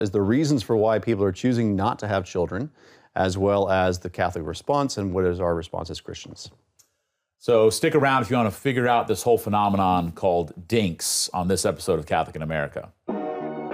as the reasons for why people are choosing not to have children, as well as the Catholic response and what is our response as Christians. So stick around if you want to figure out this whole phenomenon called dinks on this episode of Catholic in America.